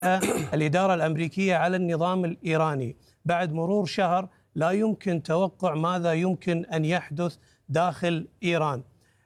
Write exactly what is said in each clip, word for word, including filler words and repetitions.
الإدارة الأمريكية على النظام الإيراني. بعد مرور شهر لا يمكن توقع ماذا يمكن أن يحدث داخل إيران.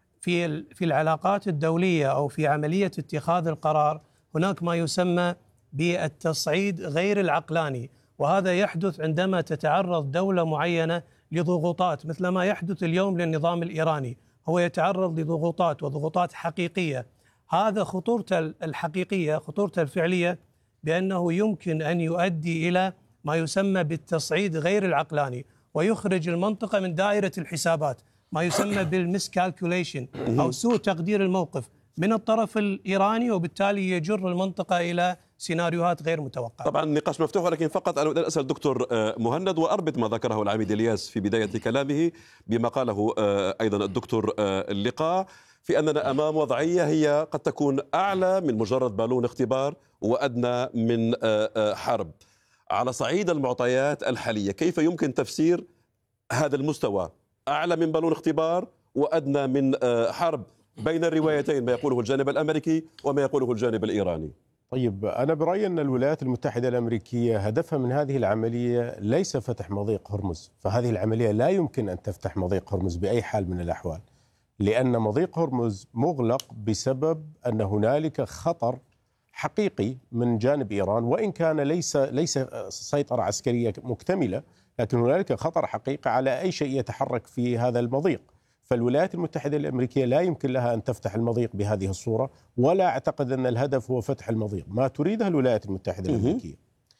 في في العلاقات الدولية أو في عملية اتخاذ القرار هناك ما يسمى بالتصعيد غير العقلاني، وهذا يحدث عندما تتعرض دولة معينة لضغوطات مثل ما يحدث اليوم للنظام الإيراني. هو يتعرض لضغوطات وضغوطات حقيقية. هذا خطورته الحقيقية، خطورته الفعلية، بأنه يمكن أن يؤدي إلى ما يسمى بالتصعيد غير العقلاني، ويخرج المنطقة من دائرة الحسابات، ما يسمى بالمسكالكوليشن أو سوء تقدير الموقف من الطرف الإيراني، وبالتالي يجر المنطقة إلى سيناريوهات غير متوقعة. طبعا النقاش مفتوح، ولكن فقط أنا أسأل الدكتور مهند وأربط ما ذكره العميد الياس في بداية كلامه بما قاله أيضا الدكتور اللقاء، في أننا أمام وضعية هي قد تكون أعلى من مجرد بالون اختبار وأدنى من حرب. على صعيد المعطيات الحالية كيف يمكن تفسير هذا المستوى، أعلى من بالون اختبار وأدنى من حرب، بين الروايتين ما يقوله الجانب الأمريكي وما يقوله الجانب الإيراني؟ طيب، أنا برأيي أن الولايات المتحدة الأمريكية هدفها من هذه العملية ليس فتح مضيق هرمز، فهذه العملية لا يمكن أن تفتح مضيق هرمز بأي حال من الأحوال، لأن مضيق هرمز مغلق بسبب أن هنالك خطر حقيقي من جانب إيران، وإن كان ليس ليس سيطرة عسكرية مكتملة، لكن هنالك خطر حقيقي على أي شيء يتحرك في هذا المضيق. فالولايات المتحدة الأمريكية لا يمكن لها أن تفتح المضيق بهذه الصورة، ولا أعتقد أن الهدف هو فتح المضيق. ما تريدها الولايات المتحدة الأمريكية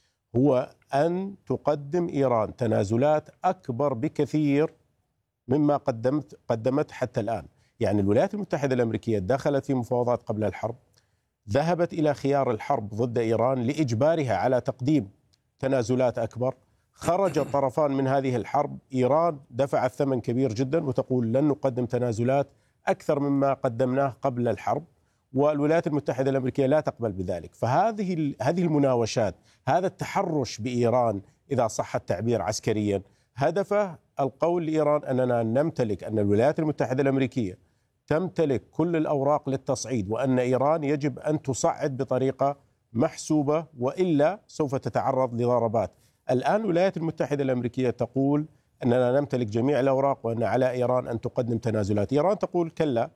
هو أن تقدم إيران تنازلات أكبر بكثير مما قدمت قدمت حتى الآن. يعني الولايات المتحدة الأمريكية دخلت في مفاوضات قبل الحرب، ذهبت إلى خيار الحرب ضد إيران لإجبارها على تقديم تنازلات أكبر. خرج الطرفان من هذه الحرب، إيران دفعت ثمن كبير جدا وتقول لن نقدم تنازلات أكثر مما قدمناه قبل الحرب، والولايات المتحدة الأمريكية لا تقبل بذلك. فهذه هذه المناوشات، هذا التحرش بإيران إذا صح التعبير عسكريا، هدفه القول لإيران أننا نمتلك، أن الولايات المتحدة الأمريكية تمتلك كل الأوراق للتصعيد، وأن إيران يجب أن تصعد بطريقة محسوبة وإلا سوف تتعرض لضربات. الآن الولايات المتحدة الأمريكية تقول أننا نمتلك جميع الأوراق وأن على إيران أن تقدم تنازلات. إيران تقول كلا.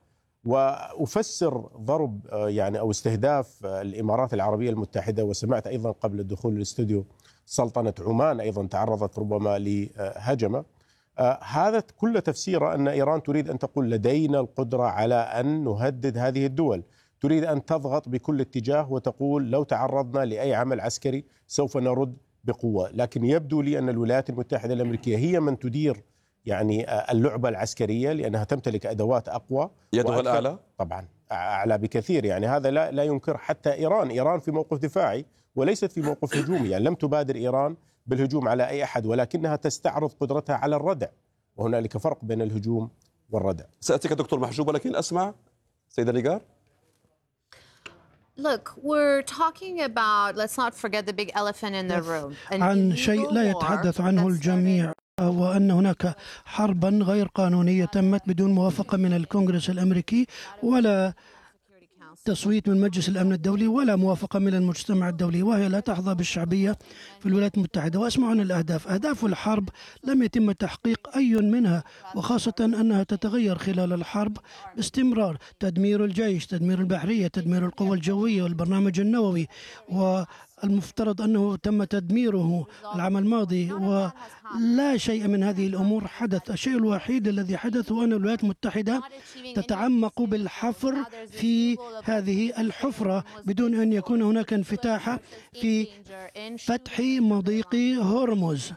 وأفسر ضرب يعني أو استهداف الإمارات العربية المتحدة، وسمعت أيضا قبل الدخول للاستوديو سلطنة عمان أيضا تعرضت ربما لهجمة. هذا كل تفسيره أن إيران تريد أن تقول لدينا القدرة على أن نهدد هذه الدول، تريد أن تضغط بكل اتجاه وتقول لو تعرضنا لأي عمل عسكري سوف نرد بقوة. لكن يبدو لي أن الولايات المتحدة الأمريكية هي من تدير يعني اللعبة العسكرية، لأنها تمتلك أدوات أقوى. يدها الأعلى طبعا أعلى بكثير، يعني هذا لا لا ينكر حتى إيران. إيران في موقف دفاعي وليست في موقف هجومي، يعني لم تبادر إيران بالهجوم على أي أحد، ولكنها تستعرض قدرتها على الردع، وهنالك فرق بين الهجوم والردع. سأتيك دكتور محجوب، ولكن أسمع سيدة ليغار. Look, we're talking about, let's not forget the big elephant in the room. عن شيء لا يتحدث عنه الجميع، وأن هناك حربا غير قانونية تمت بدون موافقة من الكونغرس الأمريكي، ولا تصويت من مجلس الأمن الدولي، ولا موافقة من المجتمع الدولي، وهي لا تحظى بالشعبية في الولايات المتحدة. وأسمع عن الأهداف، أهداف الحرب لم يتم تحقيق أي منها، وخاصة أنها تتغير خلال الحرب باستمرار. تدمير الجيش، تدمير البحرية، تدمير القوى الجوية والبرنامج النووي، والمفترض أنه تم تدميره العام الماضي، ولا شيء من هذه الأمور حدث. الشيء الوحيد الذي حدث هو أن الولايات المتحدة تتعمق بالحفر في هذه الحفرة بدون أن يكون هناك انفتاح في فتح مضيق هرمز،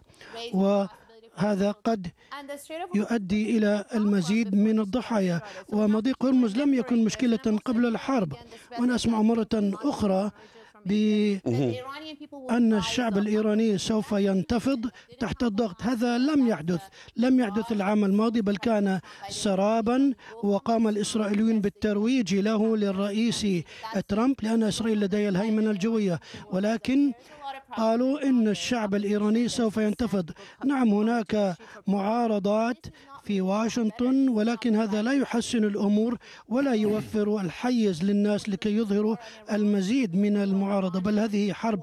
وهذا قد يؤدي إلى المزيد من الضحايا. ومضيق هرمز لم يكن مشكلة قبل الحرب، وأنا أسمع مرة أخرى أن الشعب الإيراني سوف ينتفض تحت الضغط. هذا لم يحدث لم يحدث العام الماضي، بل كان سرابا، وقام الإسرائيليون بالترويج له للرئيس ترامب لأن إسرائيل لديها الهيمنة الجوية، ولكن قالوا إن الشعب الإيراني سوف ينتفض. نعم، هناك معارضات في واشنطن، ولكن هذا لا يحسن الأمور ولا يوفر الحيز للناس لكي يظهروا المزيد من المعارضة، بل هذه حرب